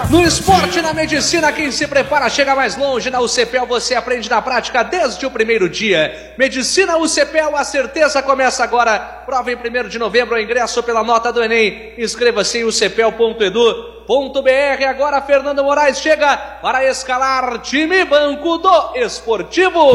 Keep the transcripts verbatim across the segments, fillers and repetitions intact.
No esporte e na medicina, quem se prepara chega mais longe. Na U C P E L você aprende na prática desde o primeiro dia. Medicina U C P E L, a certeza começa agora. Prova em primeiro de novembro, o ingresso pela nota do Enem. Inscreva-se em u c p e l ponto e d u ponto b r. Agora Fernando Moraes chega para escalar time banco do Esportivo.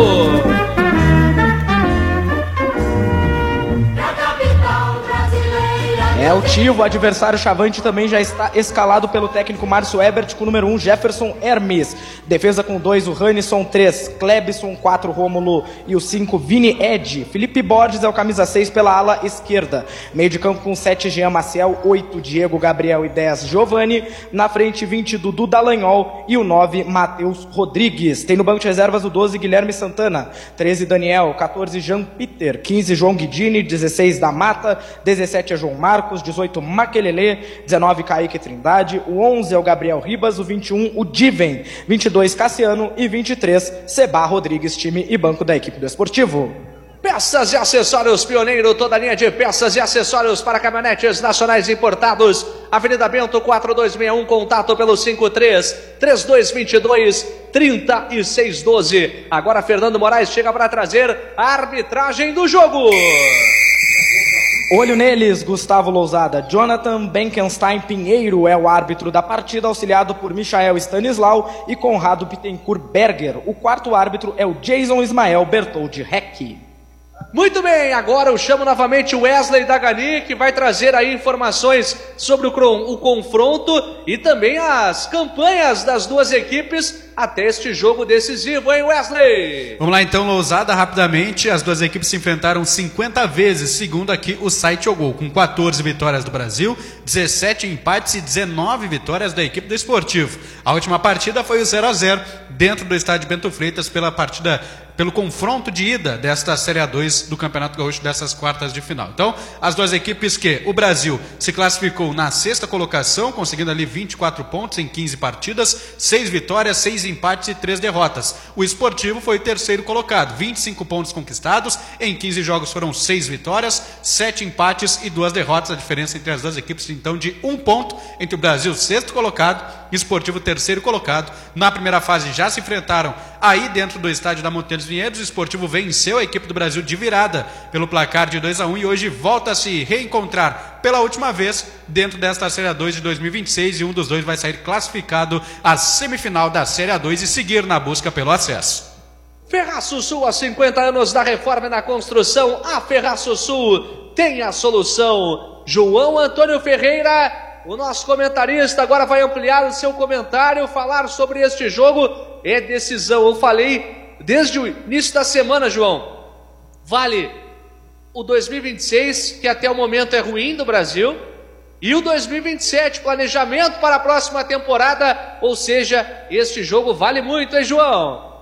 É o Tivo, o adversário Chavante também já está escalado pelo técnico Márcio Ebert com o número um, Jefferson Hermes. Defesa com dois, o Ranison, três, Klebson, quatro, Rômulo e o cinco, Vini Ed. Felipe Borges é o camisa seis pela ala esquerda. Meio de campo com sete, Jean Maciel, oito, Diego Gabriel e dez, Giovani. Na frente, vinte, Dudu Dallagnol e o nove, Matheus Rodrigues. Tem no banco de reservas o doze, Guilherme Santana, treze, Daniel, quatorze, Jean Peter, quinze, João Guidini, dezesseis, da Mata, dezessete é João Marcos, dezoito, Maquelele, dezenove, Kaique Trindade, o onze é o Gabriel Ribas, o vinte e um, o Diven, vinte e dois, Cassiano e vinte e três, Seba Rodrigues, time e banco da equipe do Esportivo. Peças e acessórios Pioneiro, toda a linha de peças e acessórios para caminhonetes nacionais importados. Avenida Bento quatro dois seis um, contato pelo cinco três, três dois dois dois, três seis um dois. Agora Fernando Moraes chega para trazer a arbitragem do jogo. Olho neles, Gustavo Lousada. Jonathan Benkenstein Pinheiro é o árbitro da partida, auxiliado por Michael Stanislau e Conrado Bittencourt Berger. O quarto árbitro é o Jason Ismael Bertoldi Heck. Muito bem, agora eu chamo novamente o Wesley Dagani, que vai trazer aí informações sobre o, o confronto e também as campanhas das duas equipes até este jogo decisivo, hein, Wesley? Vamos lá então, Lousada, rapidamente. As duas equipes se enfrentaram cinquenta vezes, segundo aqui o site Ogol, com quatorze vitórias do Brasil, dezessete empates e dezenove vitórias da equipe do Esportivo. A última partida foi o zero a zero dentro do estádio Bento Freitas pela partida, pelo confronto de ida desta Série A dois do Campeonato Gaúcho dessas quartas de final. Então, as duas equipes que o Brasil se classificou na sexta colocação, conseguindo ali vinte e quatro pontos em quinze partidas, seis vitórias, seis empates e três derrotas. O Esportivo foi o terceiro colocado, vinte e cinco pontos conquistados, em quinze jogos foram seis vitórias, sete empates e duas derrotas. A diferença entre as duas equipes, então, de um ponto entre o Brasil, sexto colocado, e o Esportivo, terceiro colocado. Na primeira fase já se enfrentaram aí dentro do estádio da Monteiro Vinhedos. O Esportivo venceu a equipe do Brasil de virada pelo placar de dois a um e hoje volta a se reencontrar pela última vez dentro desta Série A dois de dois mil e vinte e seis, e um dos dois vai sair classificado à semifinal da Série A dois e seguir na busca pelo acesso. Ferraço Sul, há cinquenta anos da reforma e da construção. A Ferraço Sul tem a solução. João Antônio Ferreira, o nosso comentarista, agora vai ampliar o seu comentário, falar sobre este jogo. É decisão, eu falei desde o início da semana, João. Vale o dois mil e vinte e seis, que até o momento é ruim do Brasil, e o dois mil e vinte e sete, planejamento para a próxima temporada, ou seja, este jogo vale muito, hein, João?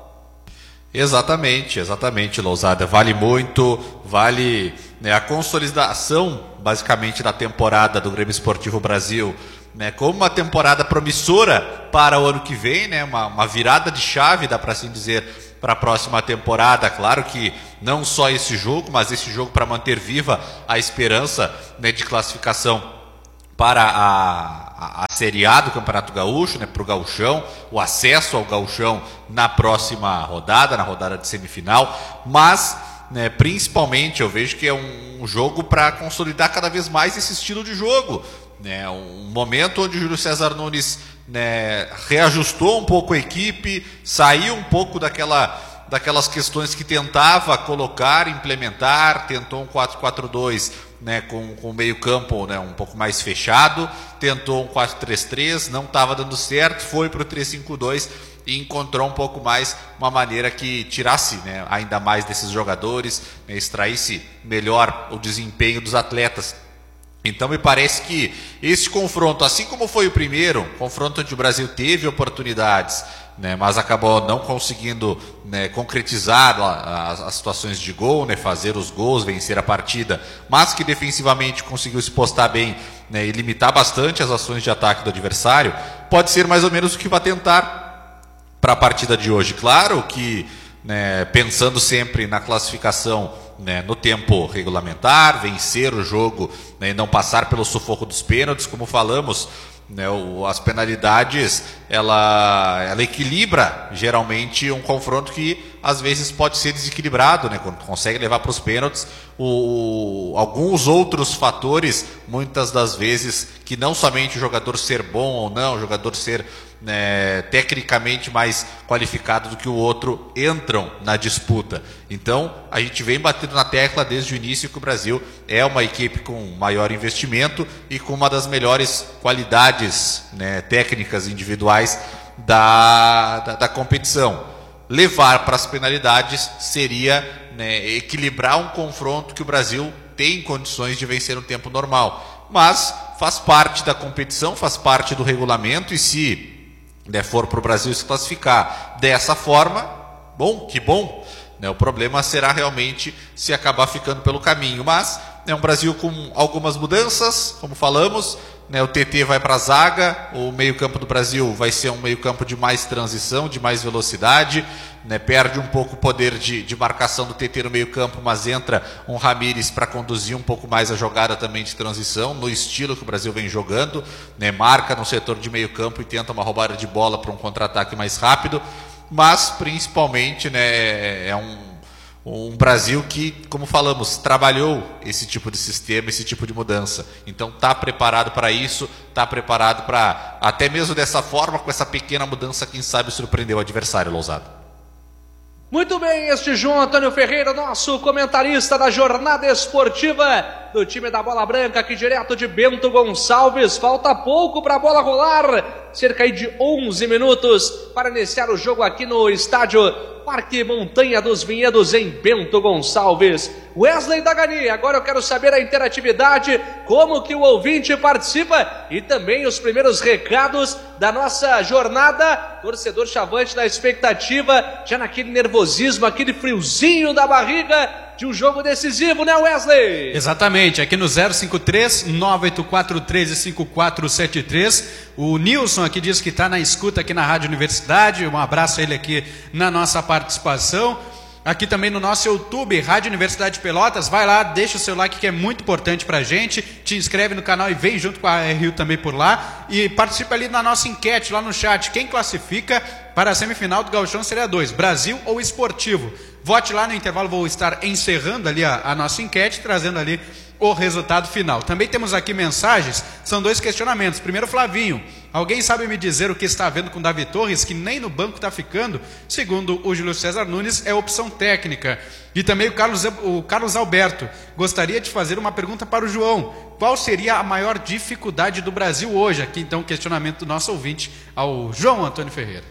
Exatamente, exatamente, Lousada. Vale muito, vale, né, a consolidação, basicamente, da temporada do Grêmio Esportivo Brasil, né, como uma temporada promissora para o ano que vem, né, uma, uma virada de chave, dá para assim dizer, para a próxima temporada. Claro que não só esse jogo, mas esse jogo para manter viva a esperança, né, de classificação para a, a, a Série A do Campeonato Gaúcho, né, para o Gauchão, o acesso ao Gauchão na próxima rodada, na rodada de semifinal, mas, né, principalmente eu vejo que é um, um jogo para consolidar cada vez mais esse estilo de jogo, né, um momento onde o Júlio César Nunes, né, reajustou um pouco a equipe, saiu um pouco daquela... daquelas questões que tentava colocar, implementar, tentou um quatro quatro dois, né, com o meio campo, né, um pouco mais fechado, tentou um quatro três três, não estava dando certo, foi para o três cinco dois e encontrou um pouco mais uma maneira que tirasse, né, ainda mais desses jogadores, né, extraísse melhor o desempenho dos atletas. Então me parece que esse confronto, assim como foi o primeiro, confronto onde o Brasil teve oportunidades, né, mas acabou não conseguindo, né, concretizar as, as situações de gol, né, fazer os gols, vencer a partida, mas que defensivamente conseguiu se postar bem, né, e limitar bastante as ações de ataque do adversário, pode ser mais ou menos o que vai tentar para a partida de hoje. Claro que, né, pensando sempre na classificação, né, no tempo regulamentar, vencer o jogo, né, e não passar pelo sufoco dos pênaltis, como falamos, né? O, as penalidades, ela, ela equilibra geralmente um confronto que às vezes pode ser desequilibrado, né? Quando consegue levar para os pênaltis, o, alguns outros fatores, muitas das vezes, que não somente o jogador ser bom ou não, o jogador ser, né, tecnicamente mais qualificado do que o outro, entram na disputa. Então, a gente vem batendo na tecla desde o início que o Brasil é uma equipe com maior investimento e com uma das melhores qualidades, né, técnicas individuais da, da, da competição. Levar para as penalidades seria, né, equilibrar um confronto que o Brasil tem condições de vencer no tempo normal. Mas faz parte da competição, faz parte do regulamento, e se, né, for para o Brasil se classificar dessa forma, bom, que bom. Né, o problema será realmente se acabar ficando pelo caminho. Mas é um Brasil com algumas mudanças, como falamos. Né, o T T vai para a zaga, o meio-campo do Brasil vai ser um meio-campo de mais transição, de mais velocidade, né, perde um pouco o poder de, de marcação do T T no meio-campo, mas entra um Ramires para conduzir um pouco mais a jogada também de transição, no estilo que o Brasil vem jogando, né, marca no setor de meio-campo e tenta uma roubada de bola para um contra-ataque mais rápido, mas principalmente, né, é um. Um Brasil que, como falamos, trabalhou esse tipo de sistema, esse tipo de mudança. Então está preparado para isso, está preparado para, até mesmo dessa forma, com essa pequena mudança, quem sabe surpreender o adversário, Lousada. Muito bem, este João Antônio Ferreira, nosso comentarista da jornada esportiva do time da Bola Branca, aqui direto de Bento Gonçalves. Falta pouco para a bola rolar, cerca de onze minutos para iniciar o jogo aqui no estádio Parque Montanha dos Vinhedos, em Bento Gonçalves. Wesley Dagani, agora eu quero saber a interatividade, como que o ouvinte participa e também os primeiros recados da nossa jornada. Torcedor chavante na expectativa, já naquele nervosismo, aquele friozinho da barriga de um jogo decisivo, né, Wesley? Exatamente, aqui no zero cinco três, nove oito quatro, três cinco quatro sete três. O Nilson aqui diz que está na escuta aqui na Rádio Universidade. Um abraço a ele aqui na nossa participação. Aqui também no nosso YouTube, Rádio Universidade de Pelotas. Vai lá, deixa o seu like, que é muito importante pra gente. Te inscreve no canal e vem junto com a R U também por lá. E participa ali na nossa enquete, lá no chat. Quem classifica para a semifinal do Gauchão Série dois, Brasil ou Esportivo? Vote lá, no intervalo vou estar encerrando ali a, a nossa enquete, trazendo ali o resultado final. Também temos aqui mensagens, são dois questionamentos. Primeiro, Flavinho, alguém sabe me dizer o que está havendo com o Davi Torres, que nem no banco está ficando? Segundo o Júlio César Nunes, é opção técnica. E também o Carlos, o Carlos Alberto, gostaria de fazer uma pergunta para o João. Qual seria a maior dificuldade do Brasil hoje? Aqui então o questionamento do nosso ouvinte ao João Antônio Ferreira.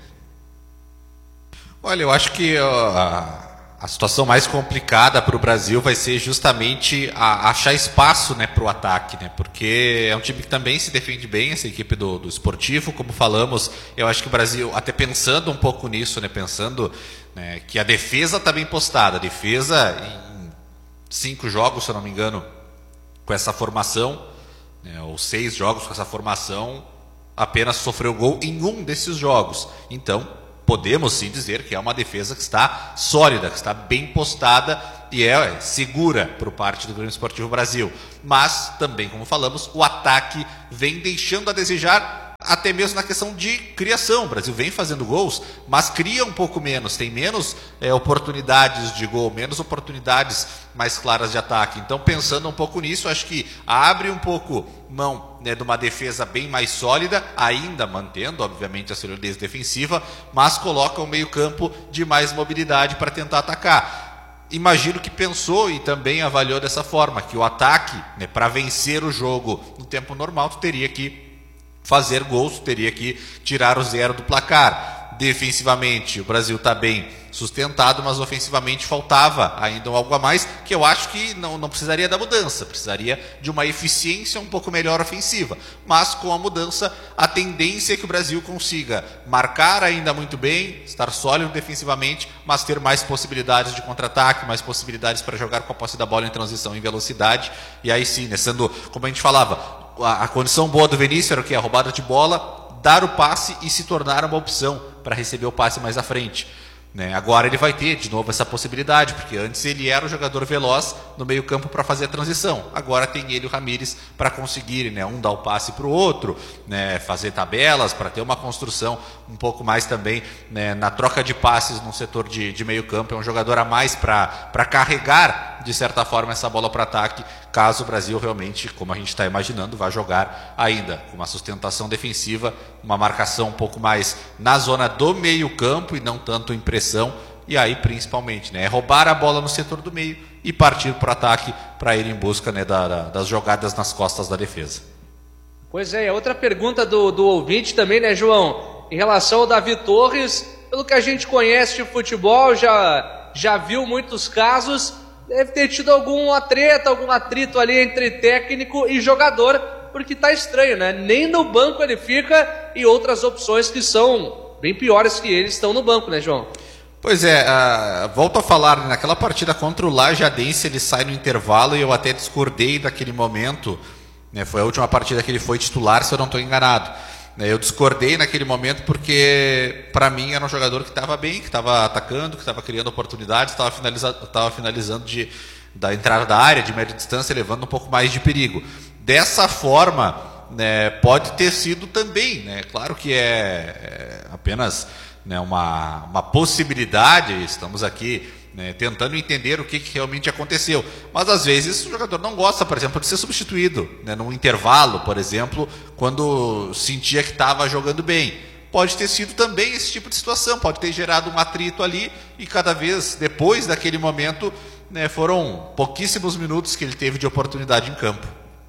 Olha, eu acho que uh, a situação mais complicada para o Brasil vai ser justamente a, achar espaço, né, para o ataque, né, porque é um time que também se defende bem, essa equipe do, do Esportivo, como falamos. Eu acho que o Brasil, até pensando um pouco nisso, né, pensando, né, que a defesa está bem postada, a defesa em cinco jogos, se eu não me engano, com essa formação, né, ou seis jogos com essa formação, apenas sofreu gol em um desses jogos. Então podemos sim dizer que é uma defesa que está sólida, que está bem postada e é segura por parte do Grêmio Esportivo Brasil. Mas também, como falamos, o ataque vem deixando a desejar, até mesmo na questão de criação. O Brasil vem fazendo gols, mas cria um pouco menos, tem menos é, oportunidades de gol, menos oportunidades mais claras de ataque. Então, pensando um pouco nisso, acho que abre um pouco mão, né, de uma defesa bem mais sólida, ainda mantendo, obviamente, a solidez defensiva, mas coloca um meio-campo de mais mobilidade para tentar atacar. Imagino que pensou e também avaliou dessa forma, que o ataque, né, para vencer o jogo no tempo normal, tu teria que fazer gols, teria que tirar o zero do placar. Defensivamente, o Brasil está bem sustentado, mas ofensivamente faltava ainda algo a mais, que eu acho que não, não precisaria da mudança, precisaria de uma eficiência um pouco melhor ofensiva. Mas com a mudança, a tendência é que o Brasil consiga marcar ainda muito bem, estar sólido defensivamente, mas ter mais possibilidades de contra-ataque, mais possibilidades para jogar com a posse da bola em transição em velocidade. E aí sim, né, sendo, como a gente falava, a, a condição boa do Vinícius era o que? A roubada de bola, dar o passe e se tornar uma opção para receber o passe mais à frente. Né? Agora ele vai ter de novo essa possibilidade, porque antes ele era o jogador veloz no meio campo para fazer a transição. Agora tem ele e o Ramires para conseguirem, né, um dar o passe para o outro, né, fazer tabelas, para ter uma construção um pouco mais também, né, na troca de passes no setor de, de meio campo. É um jogador a mais para carregar, de certa forma, essa bola para ataque, caso o Brasil realmente, como a gente está imaginando, vá jogar ainda com uma sustentação defensiva, uma marcação um pouco mais na zona do meio campo e não tanto em pressão. E aí, principalmente, né, é roubar a bola no setor do meio e partir para o ataque para ir em busca, né, da, da, das jogadas nas costas da defesa. Pois é, outra pergunta do, do ouvinte também, né, João? Em relação ao Davi Torres, pelo que a gente conhece de futebol, já, já viu muitos casos, deve ter tido alguma treta, algum atrito ali entre técnico e jogador, porque tá estranho, né? Nem no banco ele fica e outras opções que são bem piores que ele estão no banco, né, João? Pois é, uh, volto a falar, né, naquela partida contra o Lajadense ele sai no intervalo e eu até discordei daquele momento, né, foi a última partida que ele foi titular, se eu não estou enganado. Eu discordei naquele momento porque, para mim, era um jogador que estava bem, que estava atacando, que estava criando oportunidades, estava finaliza finalizando de, da entrada da área, de média distância, levando um pouco mais de perigo. Dessa forma, né, pode ter sido também, né, claro que é, é apenas, né, uma, uma possibilidade, estamos aqui, né, tentando entender o que, que realmente aconteceu. Mas às vezes o jogador não gosta, por exemplo, de ser substituído, né, num intervalo, por exemplo, quando sentia que estava jogando bem. Pode ter sido também esse tipo de situação, pode ter gerado um atrito ali e cada vez depois daquele momento, né, foram pouquíssimos minutos que ele teve de oportunidade em campo.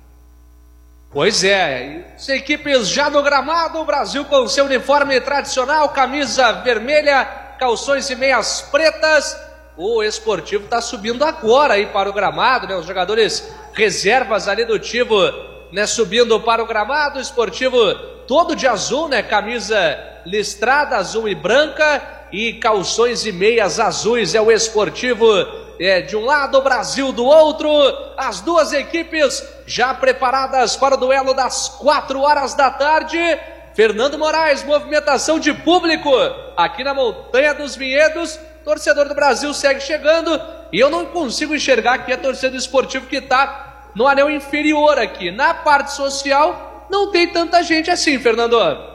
Pois é, as equipes já no gramado, o Brasil com seu uniforme tradicional, camisa vermelha, calções e meias pretas. O Esportivo está subindo agora aí para o gramado, né? Os jogadores reservas ali do Tivo, né, subindo para o gramado. O Esportivo todo de azul, né? Camisa listrada, azul e branca, e calções e meias azuis. É o Esportivo é, de um lado, o Brasil do outro. As duas equipes já preparadas para o duelo das quatro horas da tarde. Fernando Moraes, movimentação de público aqui na Montanha dos Vinhedos. Torcedor do Brasil segue chegando e eu não consigo enxergar aqui a torcida do Esportivo que está no anel inferior aqui. Na parte social não tem tanta gente assim, Fernando.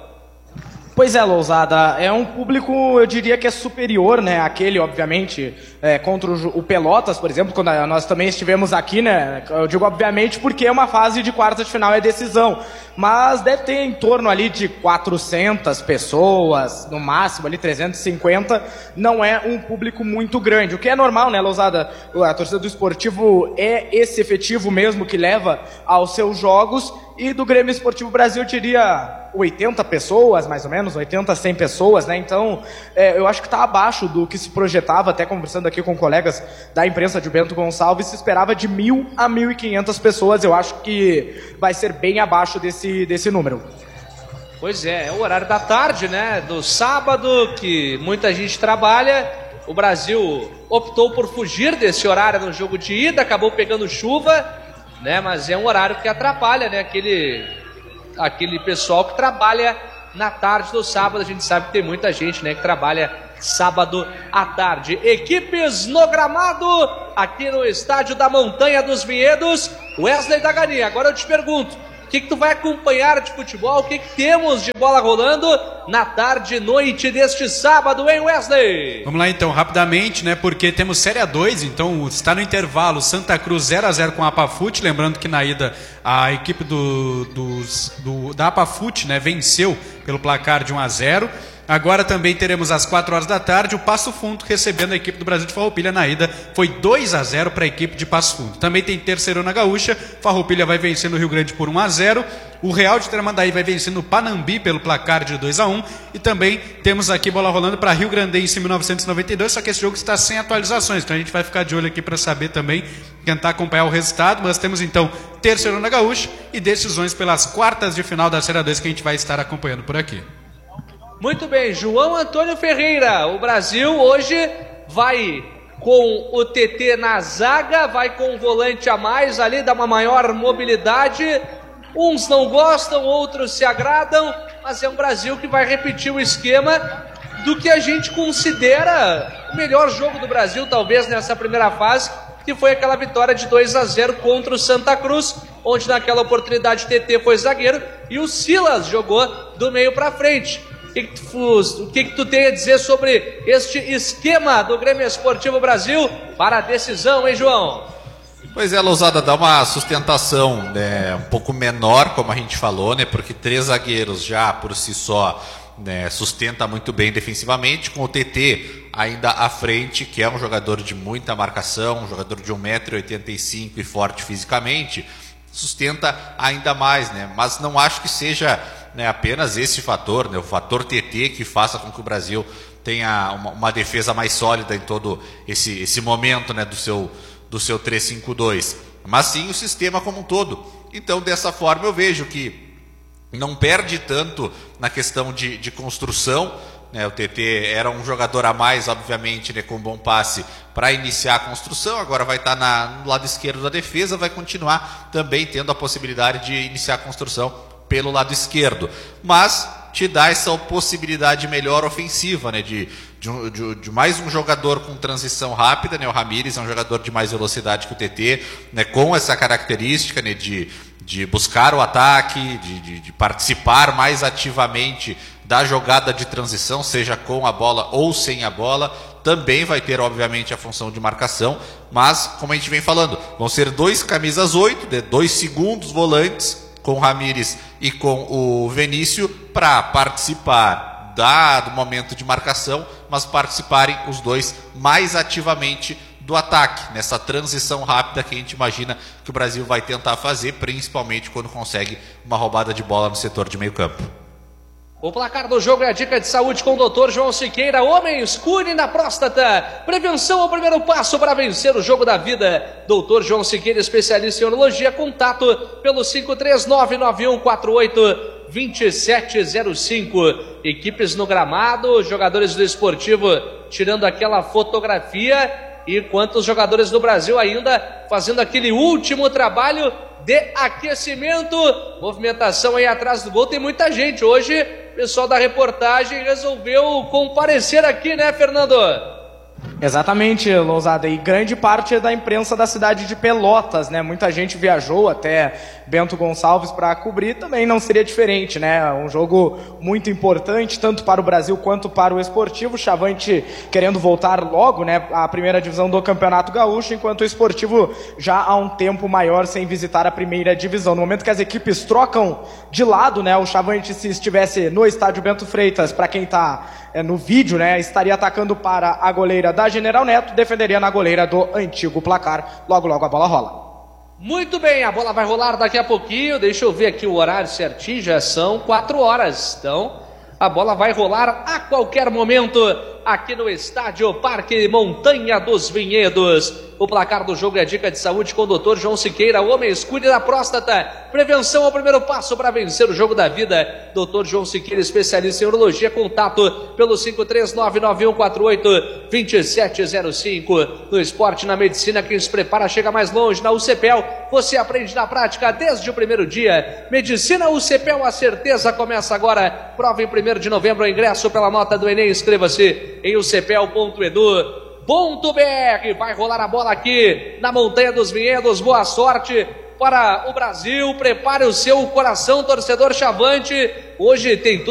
Pois é, Lousada, é um público, eu diria que é superior, né, aquele, obviamente, é, contra o, o Pelotas, por exemplo, quando nós também estivemos aqui, né, eu digo obviamente porque é uma fase de quartas de final, é decisão, mas deve ter em torno ali de quatrocentas pessoas, no máximo ali trezentas e cinquenta, não é um público muito grande, o que é normal, né, Lousada, a torcida do Esportivo é esse efetivo mesmo que leva aos seus jogos, e do Grêmio Esportivo Brasil eu diria oitenta pessoas, mais ou menos, oitenta, cem pessoas, né? Então, é, eu acho que está abaixo do que se projetava, até conversando aqui com colegas da imprensa de Bento Gonçalves, se esperava de mil a mil e quinhentas pessoas. Eu acho que vai ser bem abaixo desse, desse número. Pois é, é o horário da tarde, né? Do sábado, que muita gente trabalha. O Brasil optou por fugir desse horário no jogo de ida, acabou pegando chuva, né? Mas é um horário que atrapalha, né? Aquele, aquele pessoal que trabalha na tarde do sábado. A gente sabe que tem muita gente, né, que trabalha sábado à tarde. Equipes no gramado, aqui no estádio da Montanha dos Vinhedos. Wesley Dagani, agora eu te pergunto, o que, que tu vai acompanhar de futebol? O que, que temos de bola rolando na tarde e noite deste sábado, hein, Wesley? Vamos lá então, rapidamente, né? Porque temos Série A dois, então está no intervalo Santa Cruz zero a zero com a Apafute. Lembrando que na ida a equipe do, dos, do, da Apafute, né, venceu pelo placar de um a zero. Agora também teremos às quatro horas da tarde o Passo Fundo recebendo a equipe do Brasil de Farroupilha. Na ida foi dois a zero para a equipe de Passo Fundo. Também tem Terceirona Gaúcha, Farroupilha vai vencendo o Rio Grande por um a zero. O Real de Tramandaí vai vencendo o Panambi pelo placar de dois a um. E também temos aqui bola rolando para Rio Grandense em mil novecentos e noventa e dois, só que esse jogo está sem atualizações, então a gente vai ficar de olho aqui para saber também, tentar acompanhar o resultado. Mas temos então Terceirona Gaúcha e decisões pelas quartas de final da Série A dois que a gente vai estar acompanhando por aqui. Muito bem, João Antônio Ferreira. O Brasil hoje vai com o T T na zaga, vai com um volante a mais ali, dá uma maior mobilidade. Uns não gostam, outros se agradam, mas é um Brasil que vai repetir o esquema do que a gente considera o melhor jogo do Brasil, talvez, nessa primeira fase, que foi aquela vitória de dois a zero contra o Santa Cruz, onde naquela oportunidade o T T foi zagueiro e o Silas jogou do meio para frente. O que, que, tu, o que, que tu tem a dizer sobre este esquema do Grêmio Esportivo Brasil para a decisão, hein, João? Pois é, Lousada, dá uma sustentação, né, um pouco menor, como a gente falou, né, porque três zagueiros já por si só, né, sustenta muito bem defensivamente, com o T T ainda à frente, que é um jogador de muita marcação, um jogador de um metro e oitenta e cinco e forte fisicamente, sustenta ainda mais, né, mas não acho que seja, né, apenas esse fator, né, o fator T T, que faça com que o Brasil tenha uma, uma defesa mais sólida em todo esse, esse momento, né, do seu, do seu três cinco dois, mas sim o sistema como um todo. Então, dessa forma, eu vejo que não perde tanto na questão de, de construção, né? O T T era um jogador a mais, obviamente, né, com bom passe para iniciar a construção, agora vai estar na, no lado esquerdo da defesa, vai continuar também tendo a possibilidade de iniciar a construção pelo lado esquerdo, mas te dá essa possibilidade melhor ofensiva, né, de, de, de, de mais um jogador com transição rápida, né, o Ramires é um jogador de mais velocidade que o T T, né, com essa característica, né, de, de buscar o ataque, de, de, de participar mais ativamente da jogada de transição, seja com a bola ou sem a bola, também vai ter, obviamente, a função de marcação, mas, como a gente vem falando, vão ser dois camisas oito, né, dois segundos volantes, com o Ramires e com o Vinícius, para participar da, do momento de marcação, mas participarem os dois mais ativamente do ataque, nessa transição rápida que a gente imagina que o Brasil vai tentar fazer, principalmente quando consegue uma roubada de bola no setor de meio campo. O placar do jogo é a dica de saúde com o doutor João Siqueira. Homens, cure na próstata. Prevenção é o primeiro passo para vencer o jogo da vida. doutor João Siqueira, especialista em urologia. Contato pelo cinco três nove nove um quatro oito dois sete zero cinco. Equipes no gramado, jogadores do Esportivo tirando aquela fotografia, e quantos jogadores do Brasil ainda fazendo aquele último trabalho de aquecimento. Movimentação aí atrás do gol, tem muita gente. Hoje o pessoal da reportagem resolveu comparecer aqui, né, Fernando? Exatamente, Lousada, e grande parte da imprensa da cidade de Pelotas, né? Muita gente viajou até Bento Gonçalves para cobrir, também não seria diferente, né? Um jogo muito importante, tanto para o Brasil quanto para o Esportivo. Chavante querendo voltar logo, né, à primeira divisão do Campeonato Gaúcho, enquanto o Esportivo já há um tempo maior sem visitar a primeira divisão. No momento que as equipes trocam de lado, né? O Chavante, se estivesse no estádio Bento Freitas, para quem está é, no vídeo, né, estaria atacando para a goleira da General Neto, defenderia na goleira do antigo placar. Logo, logo a bola rola. Muito bem, a bola vai rolar daqui a pouquinho. Deixa eu ver aqui o horário certinho, já são quatro horas. Então, a bola vai rolar a qualquer momento aqui no estádio Parque Montanha dos Vinhedos. O placar do jogo é a dica de saúde com o doutor João Siqueira. Homens, cuide da próstata. Prevenção é o primeiro passo para vencer o jogo da vida. doutor João Siqueira, especialista em urologia. Contato pelo cinco três nove nove um quatro oito dois sete zero cinco. No esporte, na medicina, quem se prepara chega mais longe. Na U C P E L, você aprende na prática desde o primeiro dia. Medicina U C P E L, a certeza começa agora. Prova em primeiro de novembro, ingresso pela nota do Enem. Inscreva-se em u c p e l ponto e d u ponto b r. Vai rolar a bola aqui na Montanha dos Vinhedos. Boa sorte para o Brasil. Prepare o seu coração, torcedor Chavante. Hoje tem tudo